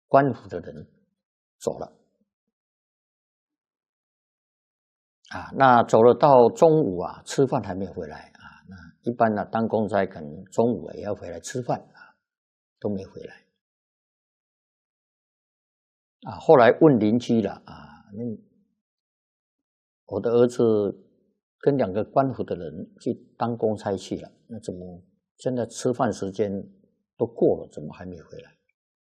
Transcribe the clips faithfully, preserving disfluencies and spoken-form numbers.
官府的人走了。啊，那走了到中午啊，吃饭还没有回来啊。那一般呢，当公差可能中午也要回来吃饭啊，都没回来。啊，后来问邻居了啊，那我的儿子跟两个官府的人去当公差去了，那怎么现在吃饭时间都过了，怎么还没回来？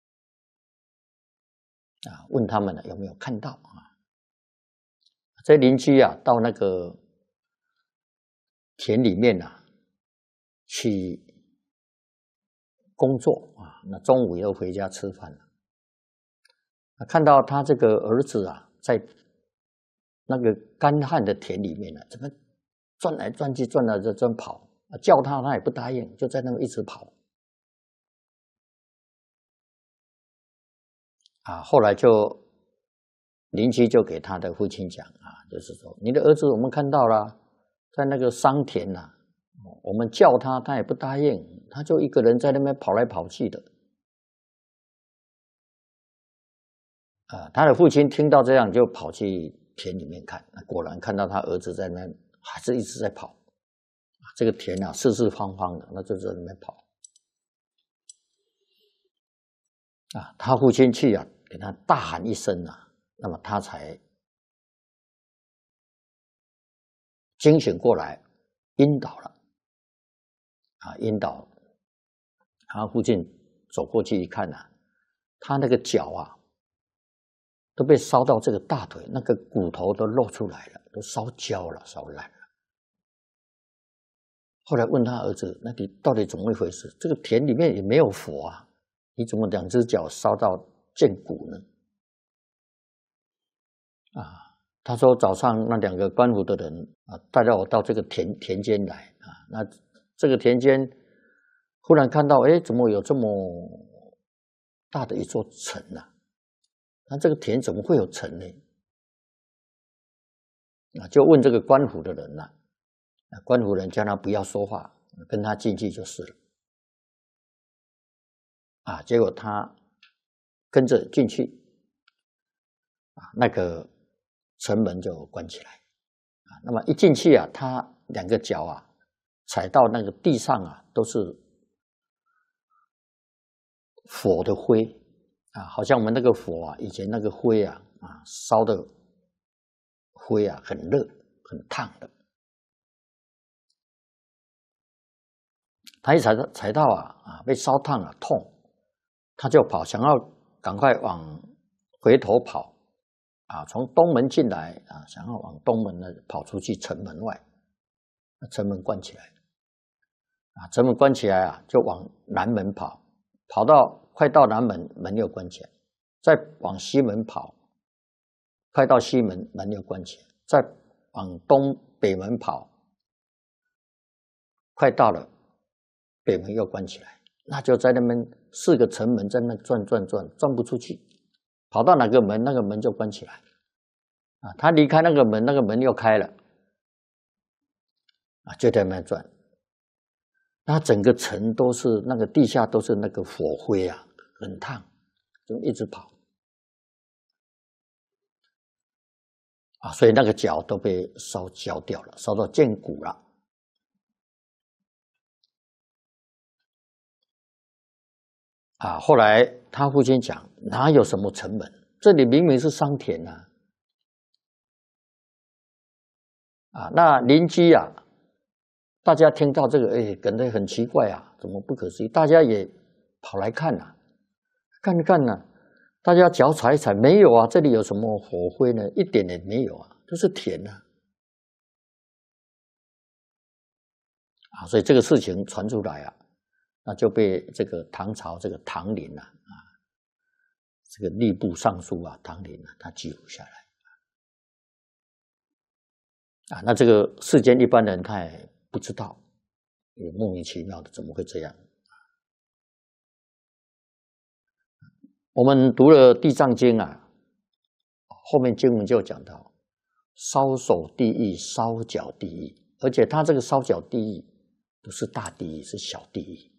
啊，问他们呢有没有看到啊？这邻居啊，到那个田里面啊去工作啊，那中午又回家吃饭了。看到他这个儿子啊，在那个干旱的田里面呢、啊，怎么转来转去，转来转跑，叫他他也不答应，就在那么一直跑。啊，后来就邻居就给他的父亲讲啊，就是说你的儿子我们看到了，在那个桑田呐、啊，我们叫他他也不答应，他就一个人在那边跑来跑去的。啊，他的父亲听到这样就跑去田里面看，果然看到他儿子在那还是一直在跑。这个田啊四四方方的，那就在那边跑。啊，他父亲去啊，给他大喊一声啊，那么他才惊醒过来，晕倒了。啊，晕倒，他父亲走过去一看啊，他那个脚啊都被烧到这个大腿，那个骨头都露出来了，都烧焦了，烧烂了。后来问他儿子，那你到底怎么一回事？这个田里面也没有火啊，你怎么两只脚烧到见骨呢？啊，他说早上那两个官府的人啊，带着我到这个田田间来啊，那这个田间忽然看到，哎，怎么有这么大的一座城啊？那这个田怎么会有城呢？啊，就问这个官府的人呐、啊，官府人叫他不要说话，跟他进去就是了。啊，结果他跟着进去，啊，那个城门就关起来。啊，那么一进去啊，他两个脚啊踩到那个地上啊，都是火的灰啊，好像我们那个火啊，以前那个灰啊啊烧的灰啊，很热很烫的。他一踩到踩到啊啊，被烧烫啊，痛，他就跑，想要赶快往回头跑啊，从东门进来啊，想要往东门呢跑出去城门外，那城门关起来啊，城门关起来啊，就往南门跑，跑到快到南门，门又关起来，再往西门跑，快到西门，门又关起来，再往东北门跑，快到了。北门又关起来，那就在那边四个城门在那转转转，转不出去，跑到哪个门，那个门就关起来。啊，他离开那个门，那个门又开了，啊，就在那边转。那整个城都是那个地下都是那个火灰啊，很烫，就一直跑。啊，所以那个脚都被烧焦掉了，烧到见骨了。啊，后来他父亲讲，哪有什么城门？这里明明是桑田呐！啊，那邻居啊，大家听到这个，哎，感觉很奇怪啊，怎么不可思议？大家也跑来看啊，看一看呢、啊，大家脚踩一踩，没有啊，这里有什么火灰呢？一点也没有啊，都是田啊！啊，所以这个事情传出来啊。那就被这个唐朝这个唐林啊啊，这个吏部尚书啊唐林啊，他记录下来啊。那这个世间一般人他也不知道，也莫名其妙的怎么会这样？我们读了《地藏经》啊，后面经文就讲到烧手地狱、烧脚地狱，而且他这个烧脚地狱不是大地狱，是小地狱。